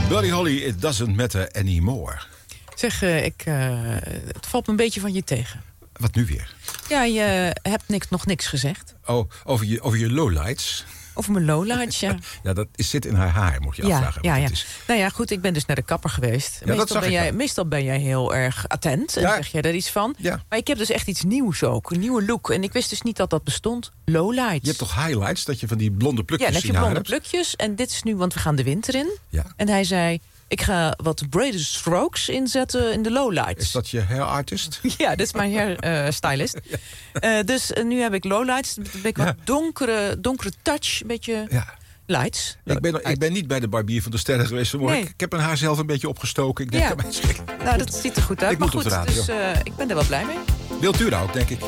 Buddy Holly, it doesn't matter anymore. Zeg, het valt me een beetje van je tegen. Wat nu weer? Ja, je hebt nog niks gezegd. Oh, over je lowlights. Over mijn lowlights, ja. Ja, dat zit in haar haar, moet je afvragen. Ja. Is. Nou ja, goed, ik ben dus naar de kapper geweest. Ja, meestal ben jij heel erg attent en zeg jij er iets van. Ja. Maar ik heb dus echt iets nieuws ook, een nieuwe look. En ik wist dus niet dat dat bestond. Lowlights. Je hebt toch highlights, dat je van die blonde plukjes in haar hebt? Ja, dan heb je blonde plukjes. En dit is nu, want we gaan de winter in. Ja. En hij zei, ik ga wat braided strokes inzetten in de lowlights. Is dat je hair artist? Ja, dat is mijn hairstylist. Dus nu heb ik lowlights. Een beetje wat donkere touch, een beetje... Ja. Lights. Ik ben niet bij de barbier van de sterren geweest vanmorgen. Nee. Ik heb mijn haar zelf een beetje opgestoken. Ik denk dat mij schrikt. Nou, dat ziet er goed uit. Ik maar moet goed, op de radio. Dus ik ben er wel blij mee. Wilt u nou ook, denk ik.